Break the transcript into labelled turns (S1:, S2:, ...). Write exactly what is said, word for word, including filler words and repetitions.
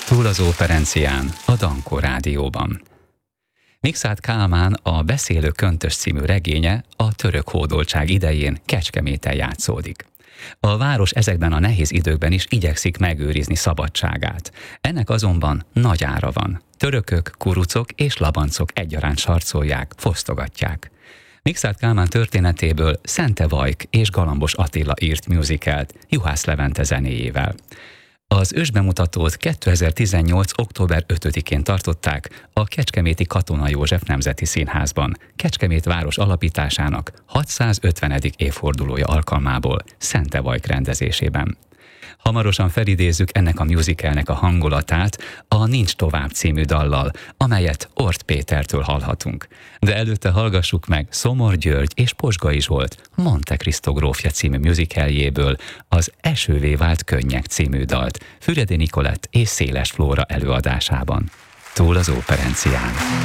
S1: Túl az Óperencián, a Dankó Rádióban. Mikszáth Kálmán a Beszélő köntös című regénye a török hódoltság idején Kecskeméten játszódik. A város ezekben a nehéz időkben is igyekszik megőrizni szabadságát. Ennek azonban nagy ára van. Törökök, kurucok és labancok egyaránt sarcolják, fosztogatják. Mikszáth Kálmán történetéből Szente Vajk és Galambos Attila írt musicalt Juhász Levente zenéjével. Az ősbemutatót kétezer-tizennyolc. október ötödikén tartották a Kecskeméti Katona József Nemzeti Színházban, Kecskemét város alapításának hatszázötvenedik évfordulója alkalmából Szente Vajk rendezésében. Hamarosan felidézzük ennek a musicalnek a hangulatát a Nincs tovább című dallal, amelyet Ort Pétertől hallhatunk. De előtte hallgassuk meg Szomor György és Posgai Zsolt Monte Cristo grófja című musicaljéből az Esővé vált könnyek című dalt Füredi Nikolett és Széles Flóra előadásában. Túl az Óperencián.